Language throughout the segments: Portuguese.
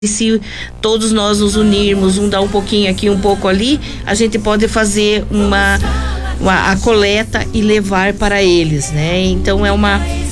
E se todos nós nos unirmos, um dá um pouquinho aqui, um pouco ali, a gente pode fazer a coleta e levar para eles, né? Então é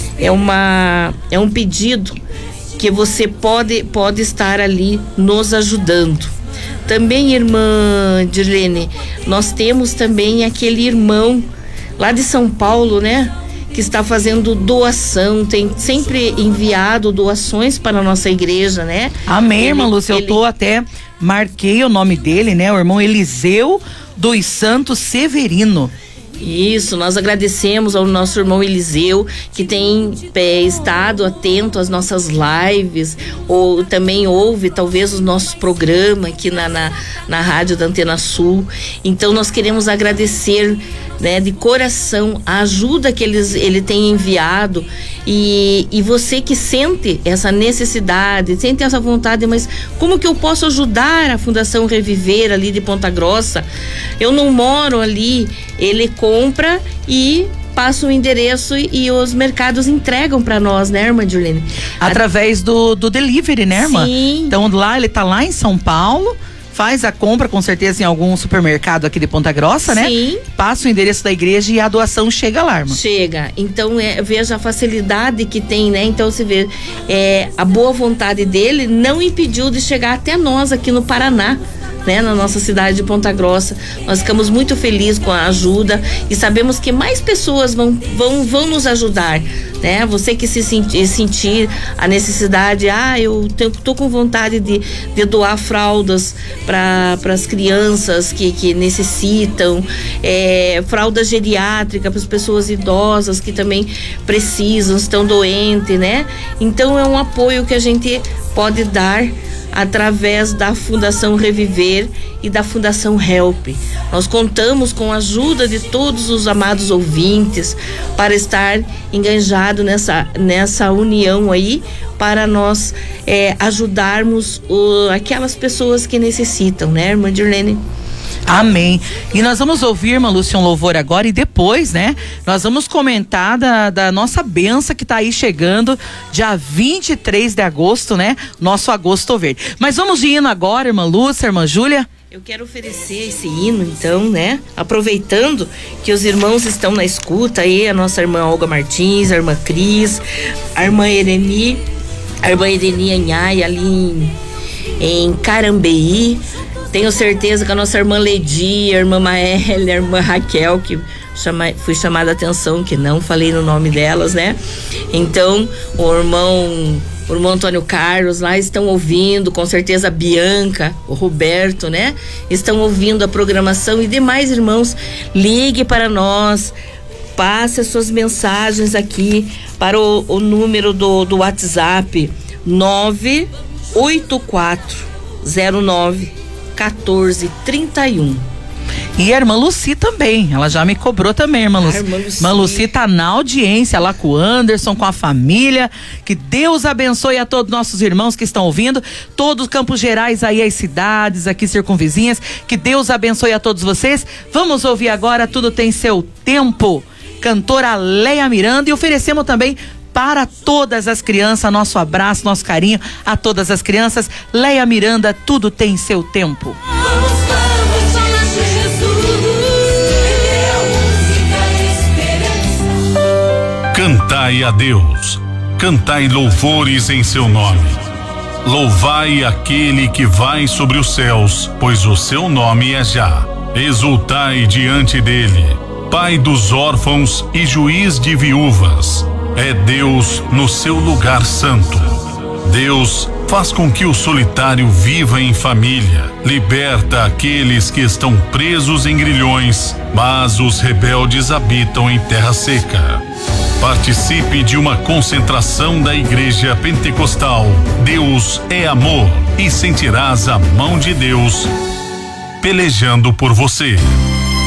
um pedido que você pode estar ali nos ajudando. Também, irmã Dirlene, nós temos também aquele irmão lá de São Paulo, né? Que está fazendo doação, tem sempre enviado doações para a nossa igreja, né? Amém, irmã Lúcia, eu até marquei o nome dele, né? O irmão Eliseu dos Santos Severino. Isso, nós agradecemos ao nosso irmão Eliseu, que tem estado atento às nossas lives, ou também ouve talvez os nossos programas aqui na rádio da Antena Sul. Então nós queremos agradecer, né, de coração a ajuda que ele tem enviado, e você que sente essa necessidade, sente essa vontade, mas como que eu posso ajudar a Fundação Reviver ali de Ponta Grossa? Eu não moro ali. Ele compra e passa o endereço e os mercados entregam para nós, né, irmã Dirlene? Através do delivery, né, irmã? Sim. Então lá, ele tá lá em São Paulo, faz a compra com certeza em algum supermercado aqui de Ponta Grossa, né? Sim. Passa o endereço da igreja e a doação chega lá, irmã. Chega. Então, veja a facilidade que tem, né? Então, você vê, a boa vontade dele não impediu de chegar até nós aqui no Paraná, né, na nossa cidade de Ponta Grossa. Nós ficamos muito felizes com a ajuda e sabemos que mais pessoas vão nos ajudar, né? Você que se sentir a necessidade, eu tô com vontade de doar fraldas para as crianças que necessitam, fralda geriátrica para as pessoas idosas que também precisam, estão doentes, né? Então é um apoio que a gente pode dar através da Fundação Reviver e da Fundação Help. Nós contamos com a ajuda de todos os amados ouvintes para estar engajado nessa união aí, para nós ajudarmos aquelas pessoas que necessitam, né, irmã Dirlene? Amém. E nós vamos ouvir, irmã Lúcia, um louvor agora, e depois, né, nós vamos comentar da nossa benção que tá aí chegando dia 23 de agosto, né? Nosso Agosto Verde. Mas vamos de hino agora, irmã Lúcia, irmã Júlia. Eu quero oferecer esse hino, então, né? Aproveitando que os irmãos estão na escuta aí, a nossa irmã Olga Martins, a irmã Cris, a irmã Ereni Anhai, ali em Carambeí. Tenho certeza que a nossa irmã Ledi, a irmã Maélia, a irmã Raquel, que fui chamada a atenção, que não falei no nome delas, né? Então, o irmão Antônio Carlos lá estão ouvindo, com certeza a Bianca, o Roberto, né? Estão ouvindo a programação, e demais irmãos, ligue para nós, passe as suas mensagens aqui para o número do WhatsApp 98409 1431. E a irmã Luci também, ela já me cobrou também, irmã Luci. Irmã Luci tá na audiência lá com o Anderson, com a família. Que Deus abençoe a todos nossos irmãos que estão ouvindo, todos os Campos Gerais aí, as cidades aqui circunvizinhas. Que Deus abençoe a todos vocês. Vamos ouvir agora Tudo Tem Seu Tempo, cantora Leia Miranda, e oferecemos também para todas as crianças, nosso abraço, nosso carinho a todas as crianças. Leia Miranda, Tudo Tem Seu Tempo. Cantai a Deus, cantai louvores em seu nome. Louvai aquele que vai sobre os céus, pois o seu nome é Já. Exultai diante dele, Pai dos órfãos e juiz de viúvas. É Deus no seu lugar santo. Deus faz com que o solitário viva em família, liberta aqueles que estão presos em grilhões, mas os rebeldes habitam em terra seca. Participe de uma concentração da Igreja Pentecostal Deus é Amor, e sentirás a mão de Deus pelejando por você.